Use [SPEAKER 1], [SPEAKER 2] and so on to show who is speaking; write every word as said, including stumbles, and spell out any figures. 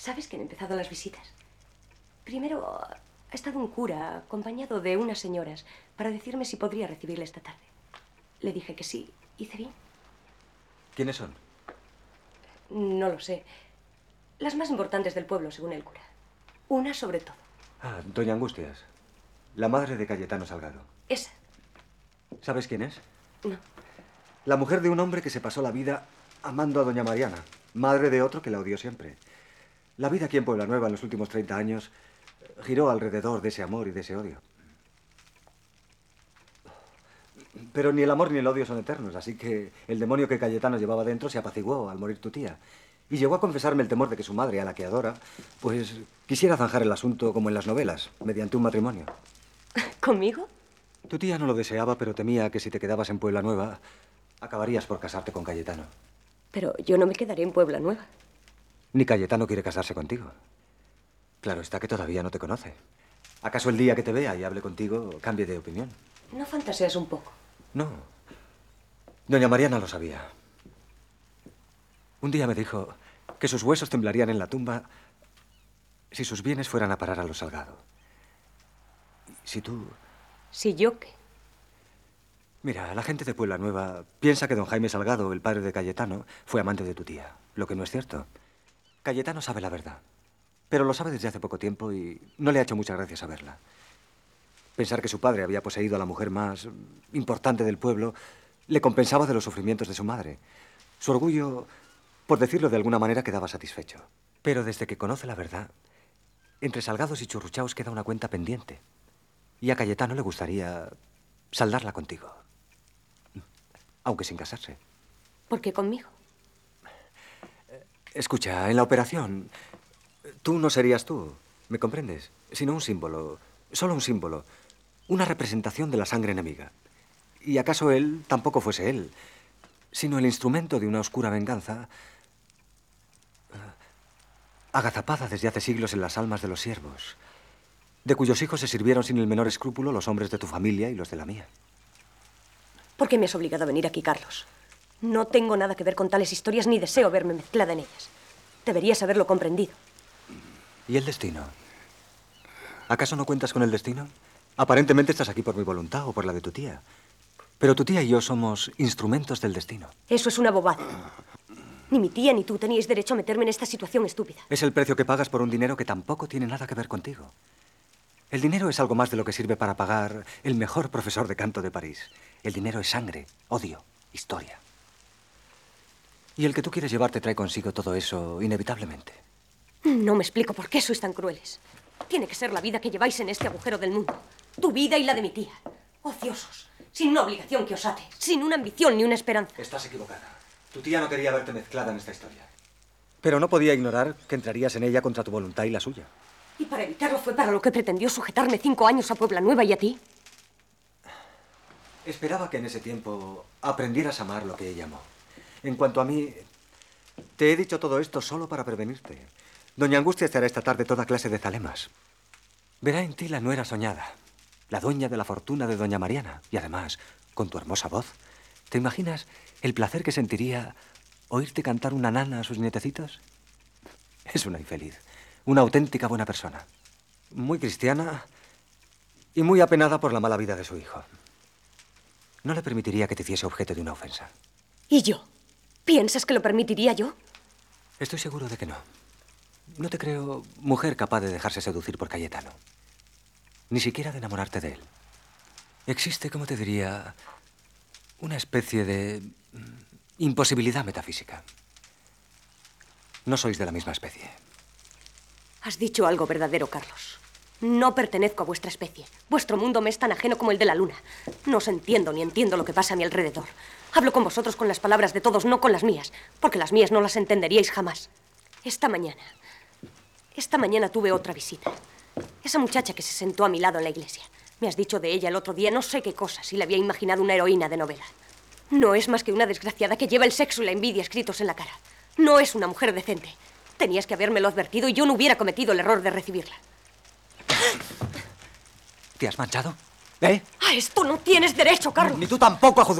[SPEAKER 1] ¿Sabes que han empezado las visitas? Primero ha estado un cura acompañado de unas señoras para decirme si podría recibirle esta tarde. Le dije que sí. ¿Hice bien?
[SPEAKER 2] ¿Quiénes son?
[SPEAKER 1] No lo sé. Las más importantes del pueblo, según el cura. Una sobre todo.
[SPEAKER 2] Ah, doña Angustias. La madre de Cayetano Salgado.
[SPEAKER 1] Esa.
[SPEAKER 2] ¿Sabes quién es?
[SPEAKER 1] No.
[SPEAKER 2] La mujer de un hombre que se pasó la vida amando a doña Mariana, madre de otro que la odió siempre. La vida aquí en Puebla Nueva en los últimos treinta años giró alrededor de ese amor y de ese odio. Pero ni el amor ni el odio son eternos, así que el demonio que Cayetano llevaba dentro se apaciguó al morir tu tía. Y llegó a confesarme el temor de que su madre, a la que adora, pues quisiera zanjar el asunto como en las novelas, mediante un matrimonio.
[SPEAKER 1] ¿Conmigo?
[SPEAKER 2] Tu tía no lo deseaba, pero temía que si te quedabas en Puebla Nueva, acabarías por casarte con Cayetano.
[SPEAKER 1] Pero yo no me quedaré en Puebla Nueva.
[SPEAKER 2] Ni Cayetano quiere casarse contigo. Claro está que todavía no te conoce. ¿Acaso el día que te vea y hable contigo cambie de opinión?
[SPEAKER 1] ¿No fantaseas un poco?
[SPEAKER 2] No. Doña Mariana lo sabía. Un día me dijo que sus huesos temblarían en la tumba si sus bienes fueran a parar a los Salgado. Si tú...
[SPEAKER 1] ¿Si yo qué?
[SPEAKER 2] Mira, la gente de Puebla Nueva piensa que don Jaime Salgado, el padre de Cayetano, fue amante de tu tía, lo que no es cierto. Cayetano sabe la verdad, pero lo sabe desde hace poco tiempo y no le ha hecho mucha gracia saberla. Pensar que su padre había poseído a la mujer más importante del pueblo le compensaba de los sufrimientos de su madre. Su orgullo, por decirlo de alguna manera, quedaba satisfecho. Pero desde que conoce la verdad, entre Salgados y Churruchaos queda una cuenta pendiente. Y a Cayetano le gustaría saldarla contigo. Aunque sin casarse.
[SPEAKER 1] ¿Por qué conmigo?
[SPEAKER 2] Escucha, en la operación, tú no serías tú, ¿me comprendes? Sino un símbolo, solo un símbolo, una representación de la sangre enemiga. Y acaso él tampoco fuese él, sino el instrumento de una oscura venganza agazapada desde hace siglos en las almas de los siervos, de cuyos hijos se sirvieron sin el menor escrúpulo los hombres de tu familia y los de la mía.
[SPEAKER 1] ¿Por qué me has obligado a venir aquí, Carlos? No tengo nada que ver con tales historias ni deseo verme mezclada en ellas. Deberías haberlo comprendido.
[SPEAKER 2] ¿Y el destino? ¿Acaso no cuentas con el destino? Aparentemente estás aquí por mi voluntad o por la de tu tía. Pero tu tía y yo somos instrumentos del destino.
[SPEAKER 1] Eso es una bobada. Ni mi tía ni tú teníais derecho a meterme en esta situación estúpida.
[SPEAKER 2] Es el precio que pagas por un dinero que tampoco tiene nada que ver contigo. El dinero es algo más de lo que sirve para pagar el mejor profesor de canto de París. El dinero es sangre, odio, historia. Y el que tú quieres llevar te trae consigo todo eso inevitablemente.
[SPEAKER 1] No me explico por qué sois tan crueles. Tiene que ser la vida que lleváis en este agujero del mundo. Tu vida y la de mi tía. Ociosos, sin una obligación que os ate, sin una ambición ni una esperanza.
[SPEAKER 2] Estás equivocada. Tu tía no quería verte mezclada en esta historia. Pero no podía ignorar que entrarías en ella contra tu voluntad y la suya.
[SPEAKER 1] Y para evitarlo fue para lo que pretendió sujetarme cinco años a Puebla Nueva y a ti.
[SPEAKER 2] Esperaba que en ese tiempo aprendieras a amar lo que ella amó. En cuanto a mí, te he dicho todo esto solo para prevenirte. Doña Angustias te hará esta tarde toda clase de zalemas. Verá en ti la nuera soñada, la dueña de la fortuna de doña Mariana. Y además, con tu hermosa voz, ¿te imaginas el placer que sentiría oírte cantar una nana a sus nietecitos? Es una infeliz, una auténtica buena persona. Muy cristiana y muy apenada por la mala vida de su hijo. No le permitiría que te hiciese objeto de una ofensa.
[SPEAKER 1] ¿Y yo? ¿Piensas que lo permitiría yo?
[SPEAKER 2] Estoy seguro de que no. No te creo mujer capaz de dejarse seducir por Cayetano. Ni siquiera de enamorarte de él. Existe, como te diría, una especie de imposibilidad metafísica. No sois de la misma especie.
[SPEAKER 1] Has dicho algo verdadero, Carlos. No pertenezco a vuestra especie. Vuestro mundo me es tan ajeno como el de la luna. No os entiendo ni entiendo lo que pasa a mi alrededor. Hablo con vosotros con las palabras de todos, no con las mías, porque las mías no las entenderíais jamás. Esta mañana, esta mañana tuve otra visita. Esa muchacha que se sentó a mi lado en la iglesia. Me has dicho de ella el otro día no sé qué cosas y le había imaginado una heroína de novela. No es más que una desgraciada que lleva el sexo y la envidia escritos en la cara. No es una mujer decente. Tenías que habérmelo advertido y yo no hubiera cometido el error de recibirla.
[SPEAKER 2] ¿Te has manchado? ¿Eh?
[SPEAKER 1] A esto no tienes derecho, Carlos.
[SPEAKER 2] Ni tú tampoco a juzgar.